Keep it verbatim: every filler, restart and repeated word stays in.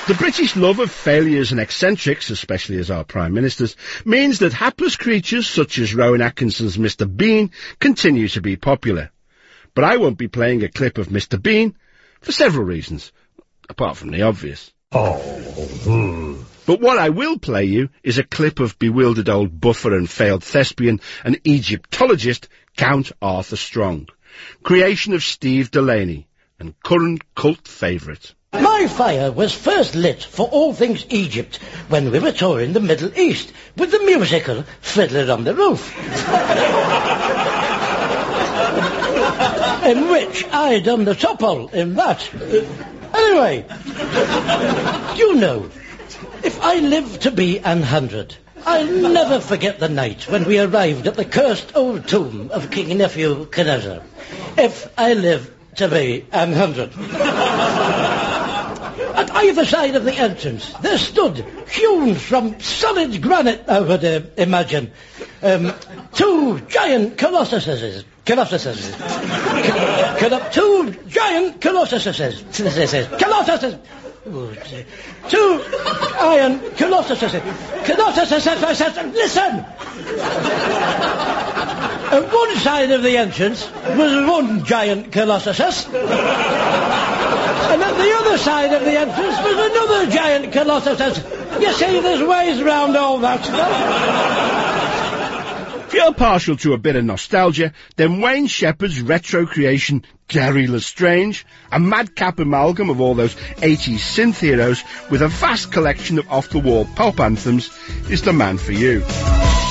The British love of failures and eccentrics, especially as our Prime Ministers, means that hapless creatures such as Rowan Atkinson's Mister Bean continue to be popular. But I won't be playing a clip of Mister Bean for several reasons, apart from the obvious. Oh, hmm. But what I will play you is a clip of bewildered old buffer and failed thespian and Egyptologist Count Arthur Strong, creation of Steve Delaney, and current cult favourite. My fire was first lit for all things Egypt when we were touring the Middle East with the musical Fiddler on the Roof, in which I done the topple in that. Anyway, you know, if I live to be an hundred, I'll never forget the night when we arrived at the cursed old tomb of King Nebuchadnezzar. If I live to be an hundred. At either side of the entrance, there stood, hewn from solid granite, I would uh, imagine, um, two giant colossuses. Colossuses. Col- two giant colossuses. Colossuses. Two iron colossuses. Colossuses. Listen! At one side of the entrance was one giant colossus. And at the other side of the entrance was another giant colossus. You see, there's ways round all that stuff. If you're partial to a bit of nostalgia, then Wayne Shepherd's retro creation, Gary Lestrange, a madcap amalgam of all those eighties synth heroes with a vast collection of off-the-wall pop anthems, is the man for you.